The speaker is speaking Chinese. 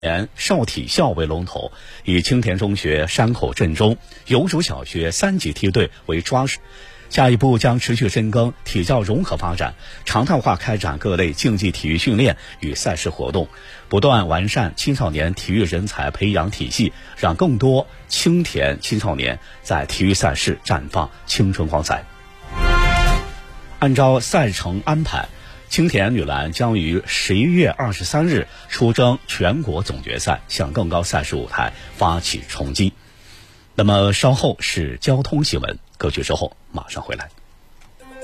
少体校为龙头，以青田中学、山口振中、有主小学3级体育队为抓手。下一步将持续深耕体教融合发展，常态化开展各类竞技体育训练与赛事活动，不断完善青少年体育人才培养体系，让更多青田青少年在体育赛事绽放青春光彩。按照赛程安排，青田女篮将于11月23日出征全国总决赛，向更高赛事舞台发起冲击。那么稍后是交通新闻，歌曲之后马上回来。